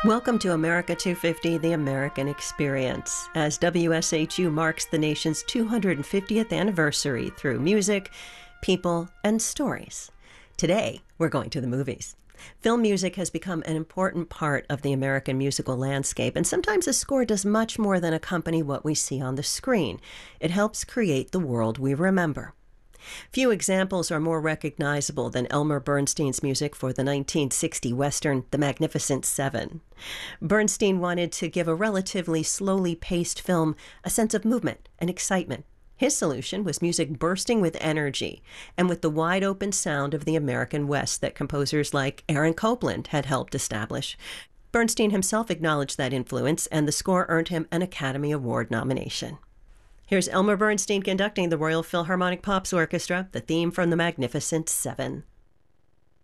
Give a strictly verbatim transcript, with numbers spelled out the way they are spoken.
Welcome to America two fifty, The American Experience, as W S H U marks the nation's two hundred fiftieth anniversary through music, people, and stories. Today, we're going to the movies. Film music has become an important part of the American musical landscape, and sometimes a score does much more than accompany what we see on the screen. It helps create the world we remember. Few examples are more recognizable than Elmer Bernstein's music for the nineteen sixty Western The Magnificent Seven. Bernstein wanted to give a relatively slowly paced film a sense of movement and excitement. His solution was music bursting with energy and with the wide-open sound of the American West that composers like Aaron Copland had helped establish. Bernstein himself acknowledged that influence, and the score earned him an Academy Award nomination. Here's Elmer Bernstein conducting the Royal Philharmonic Pops Orchestra, the theme from The Magnificent Seven.